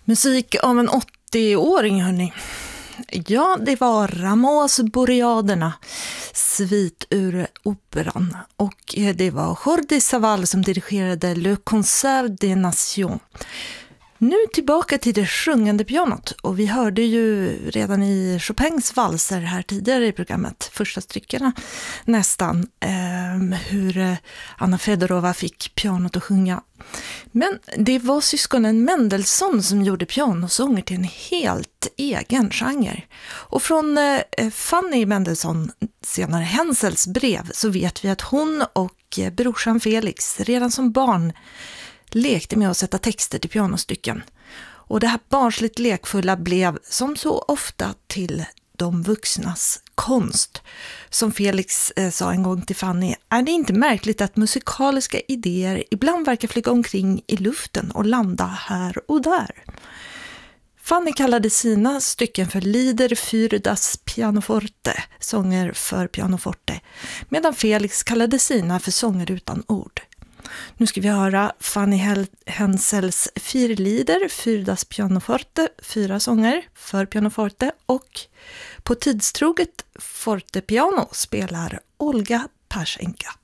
Musik av en 80-åring, hörni. Ja, det var Ramos Boreaderna, svit ur operan. Och det var Jordi Savall som dirigerade Le Concert des Nations. Nu tillbaka till det sjungande pianot. Och vi hörde ju redan i Chopins valser här tidigare i programmet, första styckena nästan, hur Anna Fedorova fick pianot att sjunga. Men det var syskonen Mendelssohn som gjorde pianosånger till en helt egen genre. Och från Fanny Mendelssohn, senare Hensels brev, så vet vi att hon och brorsan Felix redan som barn lekte med att sätta texter till pianostycken. Och det här barnsligt lekfulla blev som så ofta till de vuxnas konst. Som Felix sa en gång till Fanny, är det inte märkligt att musikaliska idéer ibland verkar flyga omkring i luften och landa här och där? Fanny kallade sina stycken för Lieder für das Pianoforte, sånger för pianoforte, medan Felix kallade sina för sånger utan ord. Nu ska vi höra Fanny Hensels 4 Lieder für das Pianoforte, 4 sånger för pianoforte, och på tidstroget fortepiano spelar Olga Pasjenka.